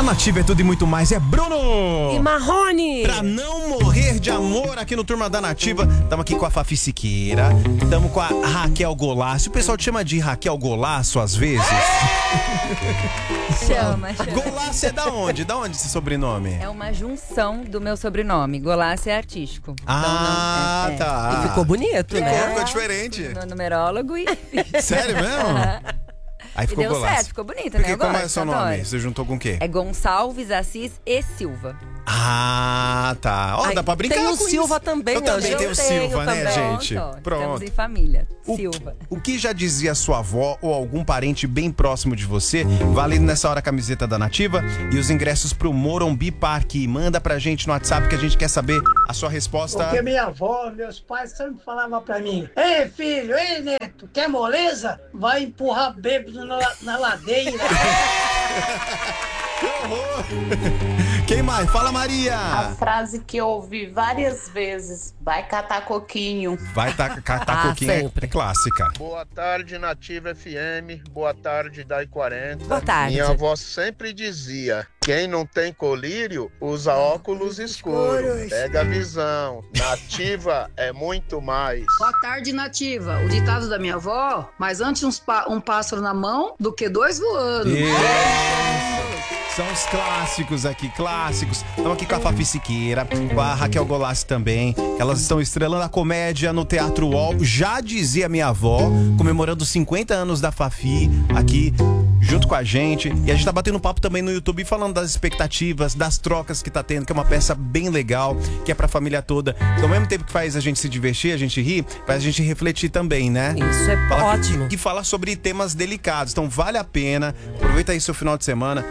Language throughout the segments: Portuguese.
Nativa é tudo e muito mais, é Bruno! E Marrone! Pra não morrer de amor aqui no Turma da Nativa, estamos aqui com a Fafi Siqueira, estamos com a Raquel Golasso. O pessoal te chama de Raquel Golasso às vezes? Chama. Golasso é da onde? Da onde esse sobrenome? É uma junção do meu sobrenome. Golasso é artístico. Ah, então, não, tá. E ficou bonito, né? Ficou diferente. Meu numerólogo e... Sério mesmo? Aí E ficou deu Golasso. certo, ficou bonito, Porque né? Eu como gosto, é seu adoro. nome? Você juntou com o quê? É Gonçalves, Assis e Silva. Ah, tá. Ó, Ai, dá pra brincar tem com o Silva isso. também, Eu ó, também eu tenho o Silva, né, também. gente? Estamos Pronto. em família. O, Silva. o que já dizia sua avó ou algum parente bem próximo de você, valendo nessa hora a camiseta da Nativa e os ingressos pro Morumbi Park. Manda pra gente no WhatsApp que a gente quer saber a sua resposta. Porque minha avó, meus pais sempre falavam pra mim: ei filho, ei neto, quer moleza? Vai empurrar bêbado na ladeira. Que horror! Quem mais? Fala, Maria! A frase que eu ouvi várias vezes: vai catar coquinho. Vai catar coquinho, sempre. é clássica. Boa tarde, Nativa FM. Boa tarde, Dai 40. Boa tarde. Minha avó sempre dizia: quem não tem colírio, usa óculos escuros. Pega a visão. Nativa é muito mais. Boa tarde, Nativa. O ditado da minha avó: mas antes um pássaro na mão do que dois voando. São os clássicos aqui, clássicos. Estamos aqui com a Fafi Siqueira, com a Raquel Golasso também. Elas estão estrelando a comédia no Teatro UOL. Já dizia minha avó, comemorando 50 anos da Fafi aqui junto com a gente. E a gente tá batendo papo também no YouTube, falando das expectativas, das trocas que tá tendo, que é uma peça bem legal, que é pra família toda. Então, ao mesmo tempo que faz a gente se divertir, a gente rir, faz a gente refletir também, né? Isso é ótimo. Que fala sobre temas delicados. Então, vale a pena. Aproveita aí seu final de semana.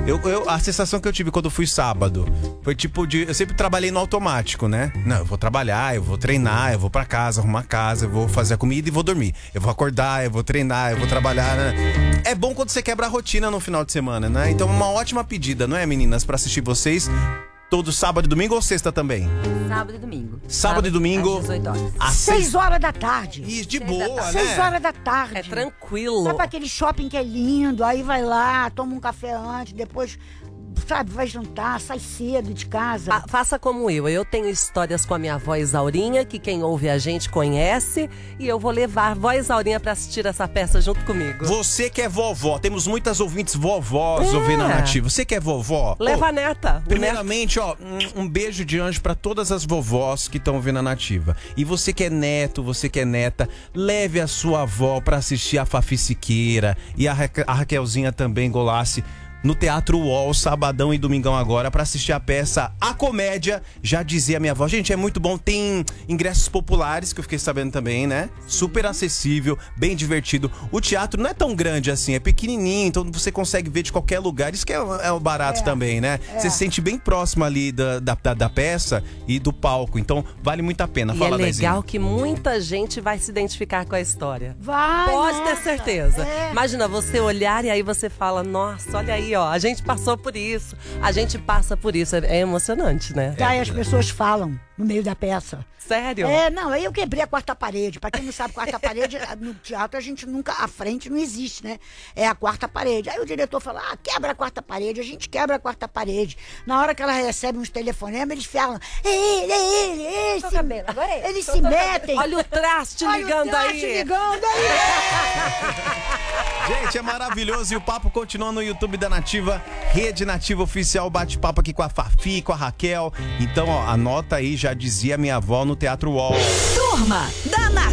A sensação que eu tive quando eu fui sábado foi tipo de... Eu sempre trabalhei no automático, né? Não, eu vou trabalhar, eu vou treinar, eu vou pra casa, arrumar a casa, eu vou fazer a comida e vou dormir. Eu vou acordar, eu vou treinar, eu vou trabalhar, né? É bom quando você quebra a rotina no final de semana, né? Então é uma ótima pedida, não é, meninas? Pra assistir vocês todo sábado e domingo ou sexta também? Sábado e domingo. Sábado e domingo. Às 18 horas. Às 6 horas da tarde. Isso, de Seis da boa, tarde. né? 6 horas da tarde. É tranquilo. Vai pra aquele shopping que é lindo, aí vai lá, toma um café antes, depois, sabe, vai jantar, sai cedo de casa. Faça como eu tenho histórias com a minha avó Isaurinha, que quem ouve a gente conhece, e eu vou levar a avó Isaurinha pra assistir essa peça junto comigo. Você que é vovó, temos muitas ouvintes vovós ouvindo a Nativa. Você que é vovó? Leva Ô, a neta. primeiramente, ó, um beijo de anjo pra todas as vovós que estão ouvindo a Nativa. E você que é neto, você que é neta, leve a sua avó pra assistir a Fafi Siqueira e a Raquelzinha também, Golasso, no Teatro UOL, sabadão e domingão agora, pra assistir a peça A Comédia. Já dizia minha avó. Gente, é muito bom. Tem ingressos populares, que eu fiquei sabendo também, né? Super acessível, bem divertido. O teatro não é tão grande assim, é pequenininho, então você consegue ver de qualquer lugar. Isso que é o barato também, né? Você se sente bem próximo ali da peça e do palco. Então, vale muito a pena. E Fala, é legal Daizinho. que muita gente vai se identificar com a história. Vai, Pode ter nossa. certeza. É. Imagina você olhar e aí você fala: nossa, olha aí, ó, a gente passou por isso, a gente passa por isso. É emocionante, né? Daí as pessoas falam no meio da peça. Sério? Não, aí eu quebrei a quarta parede. Pra quem não sabe, quarta parede, no teatro a gente nunca, a frente não existe, né? É a quarta parede. Aí o diretor fala: quebra a quarta parede, a gente quebra a quarta parede. Na hora que ela recebe uns telefonemas, eles falam: é ele, Tô cabelo, agora é ele. eles se metem. Olha o traste Olha ligando o traste aí. ligando aí. Gente, é maravilhoso e o papo continua no YouTube da Nativa, Rede Nativa Oficial, bate-papo aqui com a Fafi, com a Raquel. Então, ó, anota aí, já dizia minha avó no Teatro UOL. Turma da Nativa.